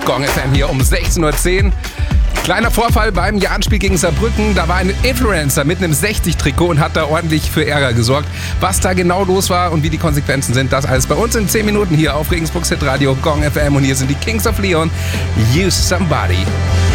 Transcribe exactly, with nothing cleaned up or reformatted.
Gong F M hier um sechzehn Uhr zehn. Kleiner Vorfall beim Jahrenspiel gegen Saarbrücken. Da war ein Influencer mit einem sechzig-Trikot und hat da ordentlich für Ärger gesorgt. Was da genau los war und wie die Konsequenzen sind, das alles bei uns in zehn Minuten hier auf Regensburgs Hitradio Gong F M. Und hier sind die Kings of Leon, You Somebody.